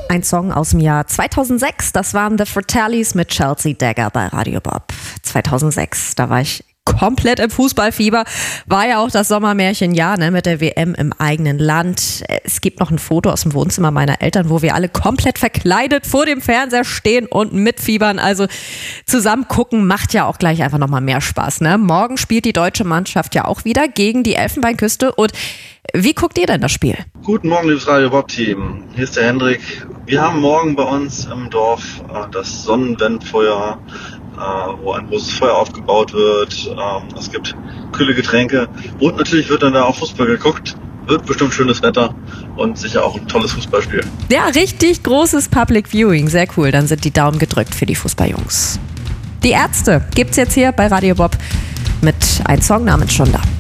Ein Song aus dem Jahr 2006, das waren The Fratellis mit Chelsea Dagger bei Radio Bob. 2006, da war ich komplett im Fußballfieber. War ja auch das Sommermärchen, mit der WM im eigenen Land. Es gibt noch ein Foto aus dem Wohnzimmer meiner Eltern, wo wir alle komplett verkleidet vor dem Fernseher stehen und mitfiebern. Also zusammen gucken macht ja auch gleich einfach nochmal mehr Spaß. Morgen spielt die deutsche Mannschaft ja auch wieder gegen die Elfenbeinküste. Und wie guckt ihr denn das Spiel? Guten Morgen, liebes Radio Bob-Team. Hier ist der Hendrik. Wir haben morgen bei uns im Dorf das Sonnenwendfeuer, wo ein großes Feuer aufgebaut wird. Es gibt kühle Getränke und natürlich wird dann da auch Fußball geguckt. Wird bestimmt schönes Wetter und sicher auch ein tolles Fußballspiel. Ja, richtig großes Public Viewing. Sehr cool. Dann sind die Daumen gedrückt für die Fußballjungs. Die Ärzte gibt's jetzt hier bei Radio Bob mit einem Song namens Schon da.